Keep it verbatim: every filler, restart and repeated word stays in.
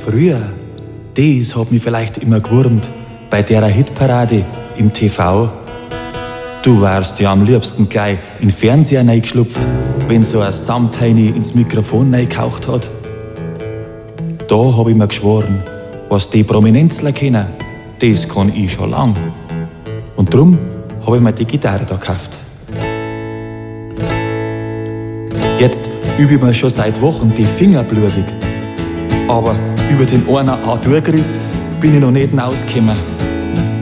Früher, das hat mich vielleicht immer gewurmt, bei der Hitparade im T V. Du wärst ja am liebsten gleich in den Fernseher reingeschlupft, wenn so ein Samtheini ins Mikrofon reingehaucht hat. Da hab ich mir geschworen, was die Prominenzler kennen, das kann ich schon lang. Und drum hab ich mir die Gitarre da gekauft. Jetzt übe ich mir schon seit Wochen die Finger blutig. Aber über den einen A-Dur-Griff bin ich noch nicht hinausgekommen.